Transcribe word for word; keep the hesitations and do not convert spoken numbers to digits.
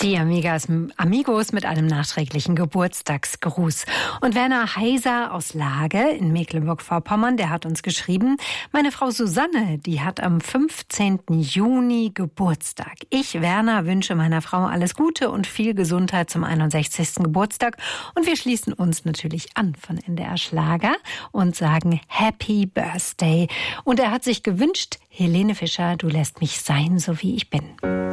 Die Amigas, Amigos mit einem nachträglichen Geburtstagsgruß. Und Werner Heiser aus Lage in Mecklenburg-Vorpommern, der hat uns geschrieben, meine Frau Susanne, die hat am fünfzehnten Juni Geburtstag. Ich, Werner, wünsche meiner Frau alles Gute und viel Gesundheit zum einundsechzigsten Geburtstag. Und wir schließen uns natürlich an von N D R Schlager und sagen Happy Birthday. Und er hat sich gewünscht, Helene Fischer, du lässt mich sein, so wie ich bin.